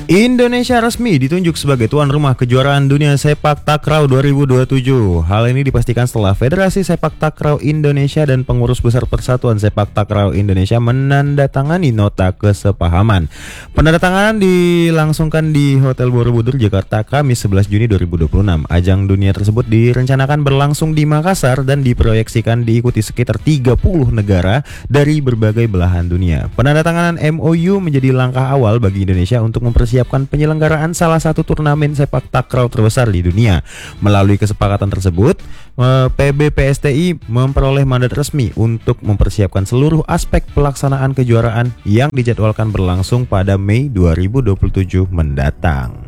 Indonesia resmi ditunjuk sebagai tuan rumah kejuaraan dunia sepak takraw 2027. Hal ini dipastikan setelah Federasi Sepak Takraw Indonesia dan pengurus besar Persatuan Sepak Takraw Indonesia menandatangani nota kesepahaman. Penandatanganan dilangsungkan di Hotel Borobudur, Jakarta, Kamis 11 Juni 2026. Ajang dunia tersebut direncanakan berlangsung di Makassar dan diproyeksikan diikuti sekitar 30 negara dari berbagai belahan dunia. Penandatanganan MOU menjadi langkah awal bagi Indonesia untuk mempersiapkan penyelenggaraan salah satu turnamen sepak takraw terbesar di dunia. Melalui kesepakatan tersebut, PBPSTI memperoleh mandat resmi untuk mempersiapkan seluruh aspek pelaksanaan kejuaraan yang dijadwalkan berlangsung pada Mei 2027 mendatang.